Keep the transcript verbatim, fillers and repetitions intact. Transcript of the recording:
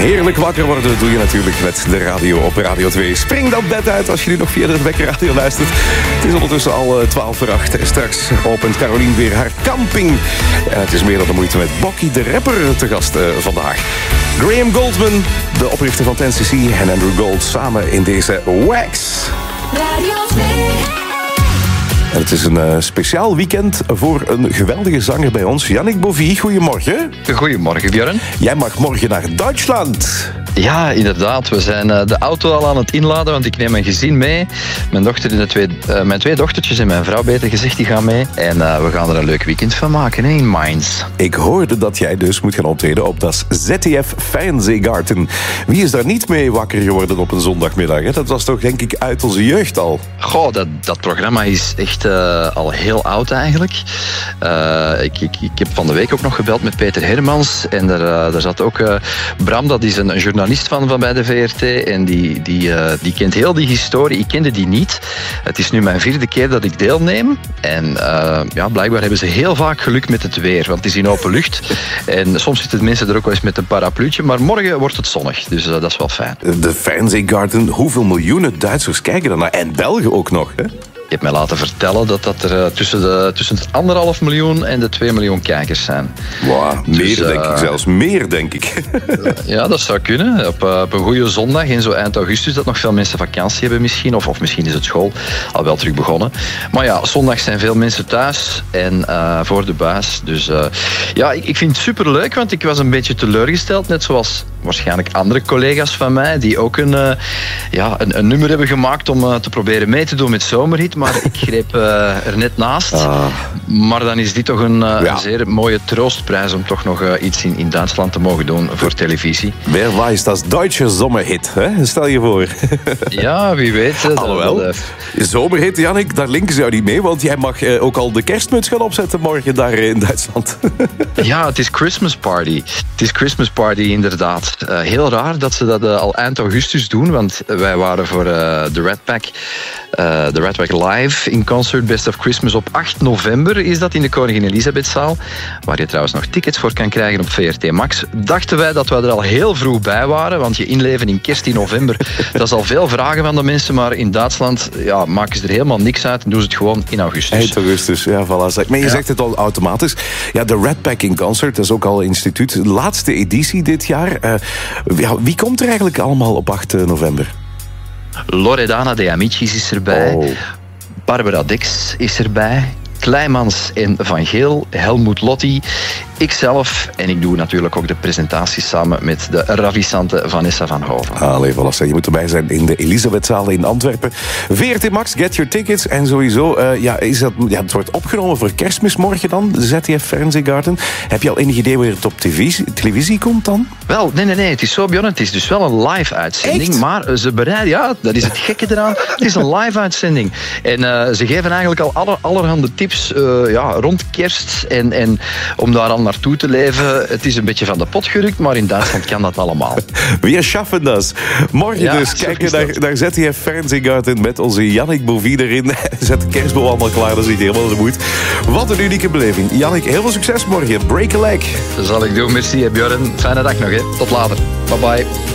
Heerlijk wakker worden doe je natuurlijk met de radio op Radio twee. Spring dat bed uit als je nu nog via de wekkerradio luistert. Het is ondertussen al twaalf voor acht. Straks opent Carolien weer haar camping. En het is meer dan de moeite met Bokkie de rapper te gast uh, vandaag. Graham Goldman, de oprichter van ten cc, en Andrew Gold samen in deze Wax. Radio twee. En het is een uh, speciaal weekend voor een geweldige zanger bij ons. Yannick Bovie, goedemorgen. Goedemorgen, Björn. Jij mag morgen naar Duitsland. Ja, inderdaad. We zijn uh, de auto al aan het inladen, want ik neem mijn gezin mee. Mijn, dochter en de twee, uh, mijn twee dochtertjes en mijn vrouw, beter gezegd, die gaan mee. En uh, we gaan er een leuk weekend van maken, hè, in Mainz. Ik hoorde dat jij dus moet gaan optreden op dat Z T F Fernsehgarten. Wie is daar niet mee wakker geworden op een zondagmiddag? Hè? Dat was toch denk ik uit onze jeugd al? Goh, dat, dat programma is echt uh, al heel oud eigenlijk. Uh, ik, ik, ik heb van de week ook nog gebeld met Peter Hermans. En daar, uh, daar zat ook uh, Bram, dat is een, een journalist van, van bij de V R T. En die, die, uh, die kent heel die historie. Ik kende die niet. Het is nu mijn vierde keer dat ik deelneem. En uh, ja, blijkbaar hebben ze heel vaak geluk met het weer. Want het is in open lucht. En soms zitten mensen er ook wel eens met een parapluutje. Maar morgen wordt het zonnig. Dus uh, dat is wel fijn. De Fernsehgarten, hoeveel miljoenen Duitsers kijken er naar? En Belgen ook nog, hè? Je hebt mij laten vertellen dat dat er uh, tussen, de, tussen het anderhalf miljoen en de twee miljoen kijkers zijn. Wow, meer dus, uh, denk ik zelfs. Meer, denk ik. uh, ja, dat zou kunnen. Op, uh, op een goede zondag en zo eind augustus dat nog veel mensen vakantie hebben misschien. Of, of misschien is het school al wel terug begonnen. Maar ja, zondag zijn veel mensen thuis en uh, voor de buis. Dus uh, ja, ik, ik vind het superleuk, want ik was een beetje teleurgesteld. Net zoals waarschijnlijk andere collega's van mij die ook een, uh, ja, een, een nummer hebben gemaakt om uh, te proberen mee te doen met Zomerhit. Maar ik greep uh, er net naast. Ah. Maar dan is dit toch een, uh, ja. een zeer mooie troostprijs om toch nog uh, iets in, in Duitsland te mogen doen voor televisie. Wer weiß, dat is Duitse Zomerhit, hè? Stel je voor. Ja, wie weet. Uh, Alhoewel, uh, Zomerhit, Yannick, daar linken ze jou niet mee, want jij mag uh, ook al de kerstmuts gaan opzetten morgen daar in Duitsland. Ja, het is Christmas party. Het is Christmas party, inderdaad. Uh, heel raar dat ze dat uh, al eind augustus doen, want wij waren voor uh, de Red Pack, uh, de Red Pack Live in concert Best of Christmas op acht november is dat in de Koningin Elisabethzaal, waar je trouwens nog tickets voor kan krijgen op V R T Max. Dachten wij dat we er al heel vroeg bij waren, want je inleven in kerst in november, dat is al veel vragen van de mensen, maar in Duitsland ja, maken ze er helemaal niks uit en doen ze het gewoon in augustus. Eind augustus, ja, voilà. Maar je ja. zegt het al automatisch. Ja, de Red Pack in concert, dat is ook al een instituut. De laatste editie dit jaar. Uh, ja, wie komt er eigenlijk allemaal op acht november? Loredana de Amicis is erbij. Oh. Barbara Dex is erbij. Kleimans en Van Geel, Helmoet Lotti, ikzelf en ik doe natuurlijk ook de presentatie samen met de ravissante Vanessa van Hoven. Allee, voilà, je moet erbij zijn in de Elisabethzaal in Antwerpen. V R T Max, get your tickets. En sowieso, uh, ja, is dat, ja, het wordt opgenomen voor Kerstmis morgen dan, de Z T F Fernsehgarten. Heb je al enig idee wanneer het op televisie, televisie komt dan? Wel, nee, nee, nee, het is zo, Björn, het is dus wel een live uitzending. Echt? Maar ze bereiden, ja, dat is het gekke eraan, het is een live uitzending. En uh, ze geven eigenlijk al aller, allerhande tips uh, ja, rond kerst en, en om daar al naartoe te leven. Het is een beetje van de pot gerukt, maar in Duitsland kan dat allemaal. We schaffen dat. Morgen ja, dus kijken naar, naar Z T F Fernsehgarten met onze Yannick Bovie erin. Zet de kerstboom allemaal klaar, dat is niet helemaal de moed. Wat een unieke beleving. Yannick, heel veel succes morgen. Break a leg. Dat zal ik doen, merci Björn. Fijne dag nog, hè. Tot later. Bye bye.